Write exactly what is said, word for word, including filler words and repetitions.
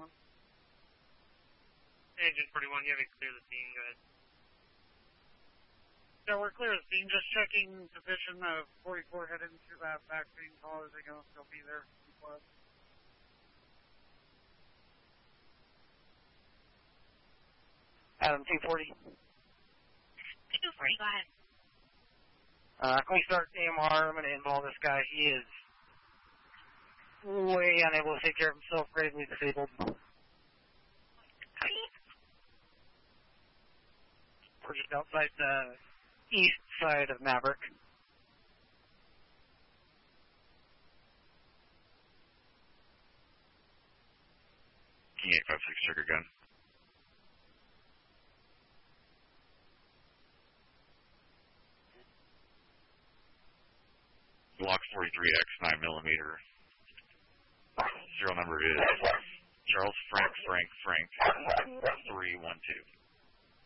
forty-one. Agent forty-one, you have to clear the scene, go ahead. Yeah, we're clear of the scene. Just checking position of forty-four heading to that vaccine call. Is it going to still be there? Adam, two forty. two forty, go ahead. Uh, can we start A M R? I'm going to involve this guy. He is way unable to take care of himself, gravely disabled. We're just outside the east side of Maverick. King eight five six, trigger gun. Block forty-three X nine millimeter. Serial number is Charles Frank Frank Frank three one two.